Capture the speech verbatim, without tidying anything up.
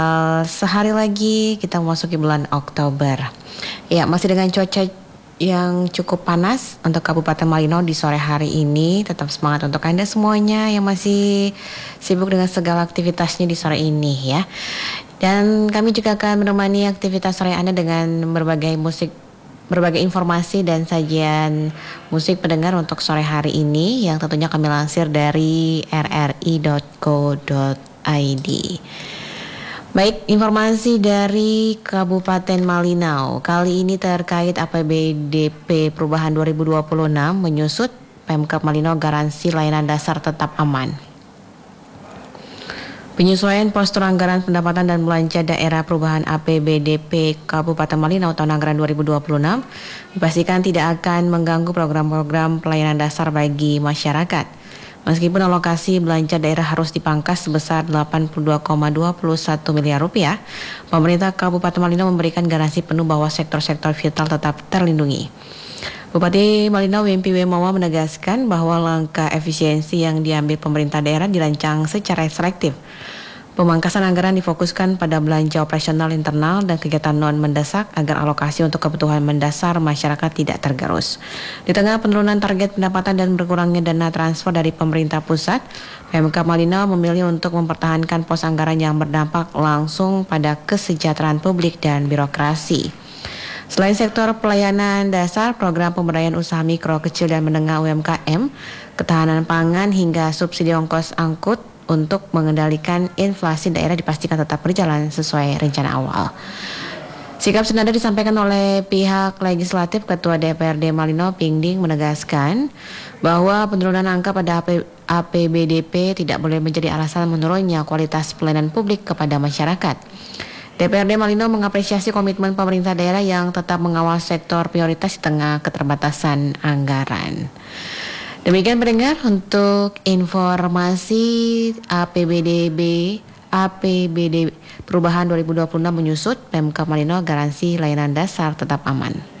Sehari lagi kita memasuki bulan Oktober. Ya, masih dengan cuaca yang cukup panas untuk Kabupaten Malino di sore hari ini. Tetap semangat untuk Anda semuanya yang masih sibuk dengan segala aktivitasnya di sore ini ya. Dan kami juga akan menemani aktivitas sore Anda dengan berbagai musik, berbagai informasi dan sajian musik pendengar untuk sore hari ini yang tentunya kami lansir dari r r i dot co dot i d. Baik, informasi dari Kabupaten Malinau kali ini terkait A P B D P Perubahan dua ribu dua puluh enam menyusut Pemkab Malinau garansi layanan dasar tetap aman. Penyesuaian postur anggaran pendapatan dan belanja daerah perubahan A P B D P Kabupaten Malinau tahun anggaran dua ribu dua puluh enam dipastikan tidak akan mengganggu program-program pelayanan dasar bagi masyarakat. Meskipun alokasi belanja daerah harus dipangkas sebesar delapan puluh dua koma dua satu miliar rupiah, pemerintah Kabupaten Malinau memberikan garansi penuh bahwa sektor-sektor vital tetap terlindungi. Bupati Malinau Wempi Wemawa menegaskan bahwa langkah efisiensi yang diambil pemerintah daerah dirancang secara selektif. Pemangkasan anggaran difokuskan pada belanja operasional internal dan kegiatan non-mendesak agar alokasi untuk kebutuhan mendasar masyarakat tidak tergerus. Di tengah penurunan target pendapatan dan berkurangnya dana transfer dari pemerintah pusat, Pemkab Malinau memilih untuk mempertahankan pos anggaran yang berdampak langsung pada kesejahteraan publik dan birokrasi. Selain sektor pelayanan dasar, program pemberdayaan usaha mikro, kecil dan menengah U M K M, ketahanan pangan hingga subsidi ongkos angkut untuk mengendalikan inflasi daerah dipastikan tetap berjalan sesuai rencana awal. Sikap senada disampaikan oleh pihak legislatif. Ketua D P R D Malinau Pingding menegaskan bahwa penurunan angka pada A P B D P tidak boleh menjadi alasan menurunnya kualitas pelayanan publik kepada masyarakat. D P R D Malinau mengapresiasi komitmen pemerintah daerah yang tetap mengawal sektor prioritas di tengah keterbatasan anggaran. Demikian pendengar untuk informasi A P B D B A P B D Perubahan dua ribu dua puluh enam menyusut, Pemkab Malinau garansi layanan dasar tetap aman.